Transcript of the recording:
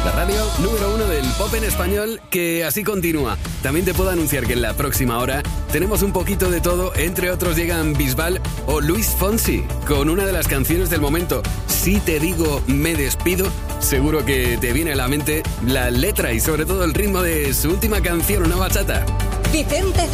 La radio número 1 del pop en español, que así continúa. También te puedo anunciar que en la próxima hora tenemos un poquito de todo. Entre otros llegan Bisbal o Luis Fonsi con una de las canciones del momento. Si te digo me despido, seguro que te viene a la mente la letra y sobre todo el ritmo de su última canción, una bachata. Vicente